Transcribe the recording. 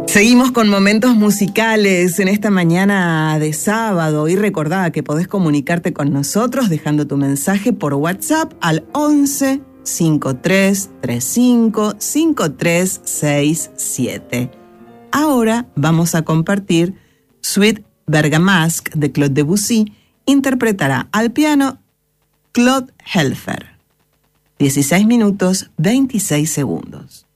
Seguimos con momentos musicales en esta mañana de sábado y recordá que podés comunicarte con nosotros dejando tu mensaje por WhatsApp al 11 53 35 5367. Ahora vamos a compartir Suite Bergamasque de Claude Debussy. Interpretará al piano Claude Helfer. 16 minutos 26 segundos.